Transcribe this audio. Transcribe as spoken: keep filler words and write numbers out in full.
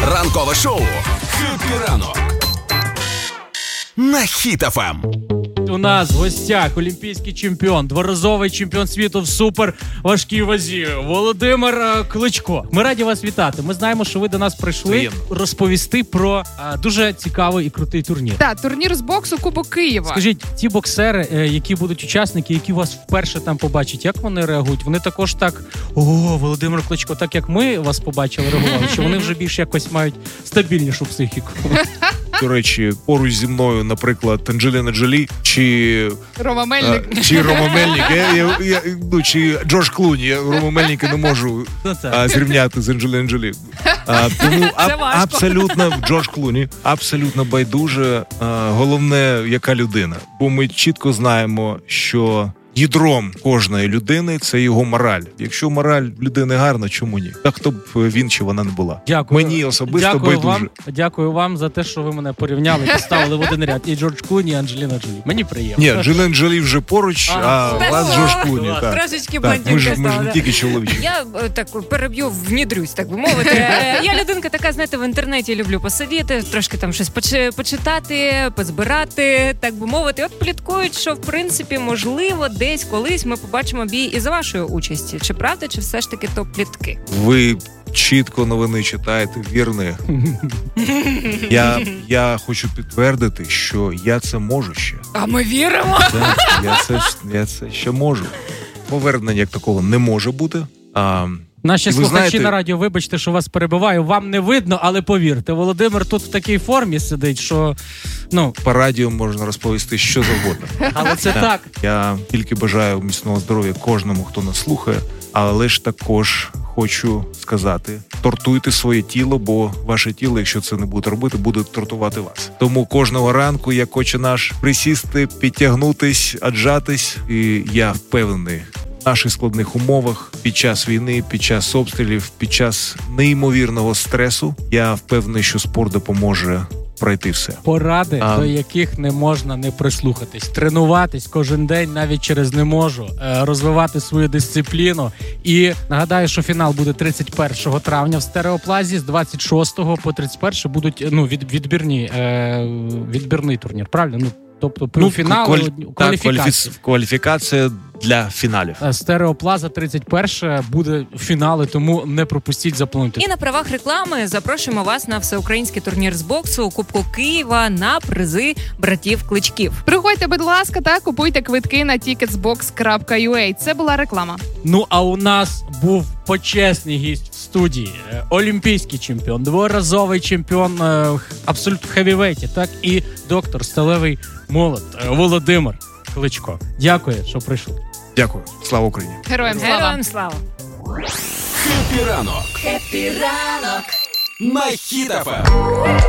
Ранкове шоу «Хеппі ранок» на Хіт еф ем. У нас в гостях олімпійський чемпіон, дворазовий чемпіон світу в супер важкій вазі Володимир Кличко. Ми раді вас вітати. Ми знаємо, що ви до нас прийшли Приємно. розповісти про а, дуже цікавий і крутий турнір. Так, турнір з боксу Кубок Києва. Скажіть, ті боксери, які будуть учасники, які вас вперше там побачать, як вони реагують? Вони також так, о, Володимир Кличко, так як ми вас побачили, реагували, чи вони вже більш якось мають стабільнішу психіку? До речі, поруч зі мною, наприклад, Анджеліна Джолі, чи Рома Мельник, а, чи Рома Мельник, я, я, я, ну, чи Джош Клуні. Я Рома Мельника не можу а, зрівняти з Анджеліною Джолі. А, тому а, абсолютно Джош Клуні, абсолютно байдуже. А, головне, яка людина. Бо ми чітко знаємо, що ядром кожної людини – це його мораль. Якщо мораль людини гарна, чому ні? Так хто б він чи вона не була. Дякую. Мені особисто дякую байдуже. Вам, дякую вам за те, що ви мене порівняли, поставили в один ряд. І Джордж Клуні, і Анджеліна Джолі. Мені приємно. Ні, Анджеліна Джолі вже поруч, а, а вас Джордж Клуні. Так. Трошечки так, ми ж, ми ж не тільки чоловічі. Я так переб'ю, внідрюсь, так би мовити. Я людинка така, знаєте, в інтернеті люблю посидіти, трошки там щось почитати, позбирати, так би мовити. От пліткують, що в принципі, можливо, десь колись ми побачимо бій і за вашої участі. Чи правда, чи все ж таки то плітки? Ви чітко новини читаєте, вірно. Я, я хочу підтвердити, що я це можу ще. А ми віримо? Так, я це, я це ще можу. Повернення як такого не може бути. А, Наші слухачі знаєте... на радіо, вибачте, що вас перебиваю, вам не видно, але повірте, Володимир тут в такій формі сидить, що, ну... По радіо можна розповісти що завгодно. Але це так. так. Я тільки бажаю міцного здоров'я кожному, хто нас слухає, але ж також хочу сказати, тортуйте своє тіло, бо ваше тіло, якщо це не буде робити, буде тортувати вас. Тому кожного ранку, як хоче наш, присісти, підтягнутись, аджатись, і я впевнений, в наших складних умовах, під час війни, під час обстрілів, під час неймовірного стресу, я впевнений, що спорт допоможе пройти все. Поради, а... до яких не можна не прислухатись. Тренуватись кожен день, навіть через не можу. Розвивати свою дисципліну. І нагадаю, що фінал буде тридцять першого травня в Стереоплазі. З двадцять шостого по тридцять перше будуть, ну, від, відбірні, е, відбірний турнір, правильно? Ну, тобто півфінал, ну, квалі... кваліфікація. Так, кваліфікація для фіналів. Стереоплаза тридцять перше буде фінали, тому не пропустіть, заплануйте. І на правах реклами запрошуємо вас на всеукраїнський турнір з боксу у Кубку Києва на призи братів Кличків. Приходьте, будь ласка, та купуйте квитки на тікетсбокс крапка ю а. Це була реклама. Ну, а у нас був почесний гість в студії. Олімпійський чемпіон, дворазовий чемпіон абсолютно в хевівейті, так, і доктор сталевий молот Володимир Кличко. Дякую, що прийшли. Дякую. Слава Україні. Героям слава. Героям слава. Хеппі ранок. Хеппі ранок. На Хіт еф ем.